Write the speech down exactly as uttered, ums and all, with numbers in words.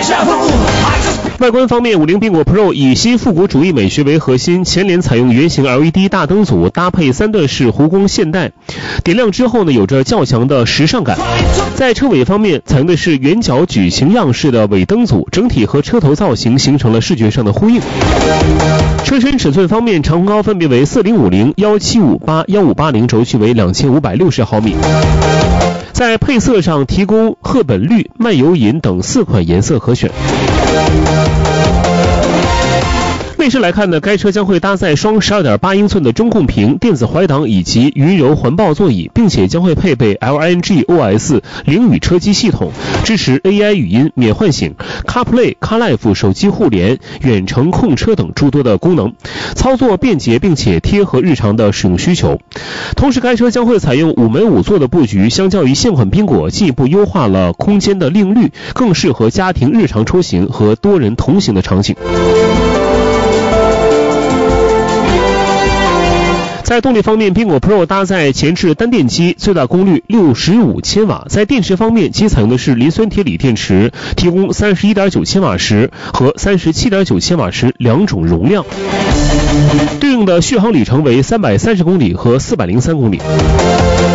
外观方面，五菱缤果 Pro 以新复古主义美学为核心，前脸采用圆形 L E D 大灯组，搭配三段式弧光线带，点亮之后呢，有着较强的时尚感。在车尾方面，采用的是圆角矩形样式的尾灯组，整体和车头造型形成了视觉上的呼应。车身尺寸方面，长宽高分别为四零五零、一七五八、一五八零，轴距为两千五百六十毫米。在配色上提供褐本绿、漫游银等四款颜色可选。内饰来看呢，该车将会搭载双 十二点八英寸的中控屏、电子怀档以及云柔环抱座椅，并且将会配备 L I N G O S 零语车机系统，支持 A I 语音、免唤醒、CarPlay、CarLife 手机互联、远程控车等诸多的功能，操作便捷并且贴合日常的使用需求。同时，该车将会采用五门五座的布局，相较于现款缤果，进一步优化了空间的令率，更适合家庭日常出行和多人同行的场景。在动力方面，缤果 Pro 搭载前置单电机，最大功率六十五千瓦。在电池方面，其采用的是磷酸铁锂电池，提供 三十一点九千瓦时和 三十七点九千瓦时两种容量，对应的续航里程为三百三十公里和四百零三公里。